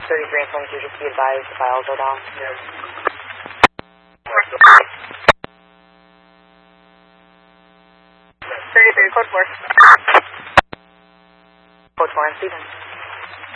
33 and 22, just be advised the files are down. Yeah. 33, code 4. Code 4, I'm Steven.